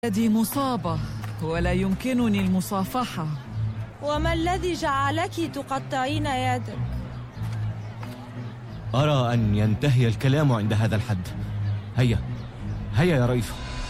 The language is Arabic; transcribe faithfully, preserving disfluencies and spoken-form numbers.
يدي مصابة ولا يمكنني المصافحة. وما الذي جعلك تقطعين يدك؟ أرى أن ينتهي الكلام عند هذا الحد. هيا هيا يا رئيفة.